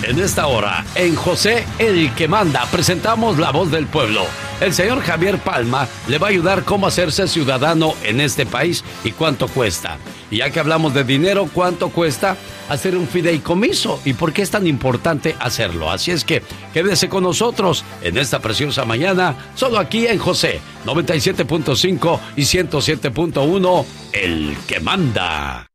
En esta hora, en José el que manda, presentamos la voz del pueblo. El señor Javier Palma le va a ayudar cómo hacerse ciudadano en este país y cuánto cuesta. Y ya que hablamos de dinero, ¿cuánto cuesta hacer un fideicomiso? ¿Y por qué es tan importante hacerlo? Así es que quédese con nosotros en esta preciosa mañana, solo aquí en José 97.5 y 107.1, el que manda.